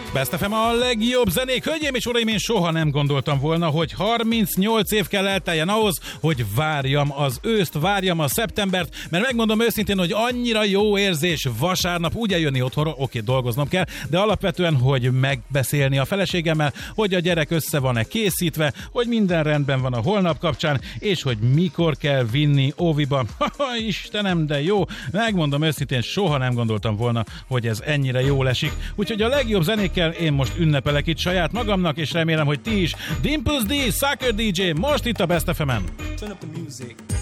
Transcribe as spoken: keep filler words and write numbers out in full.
Best ef em a legjobb zenék. Hölgyeim és uraim, én soha nem gondoltam volna, hogy harmincnyolc év kell elteljen ahhoz, hogy várjam az őszt, várjam a szeptembert, mert megmondom őszintén, hogy annyira jó érzés vasárnap úgy eljönni otthonra, oké, dolgoznom kell, de alapvetően, hogy megbeszélni a feleségemmel, hogy a gyerek össze van-e készítve, hogy minden rendben van a holnap kapcsán, és hogy mikor kell vinni óviba. Ha, Istenem, de jó! Megmondom őszintén, soha nem gondoltam volna, hogy ez ennyire jól esik. Úgyhogy a legjobb zenékkel én most ünnepelek itt saját magamnak, és remélem, hogy ti is. Dimples D, Sucker dé dzsé, most itt a Best ef emen. Turn up the music.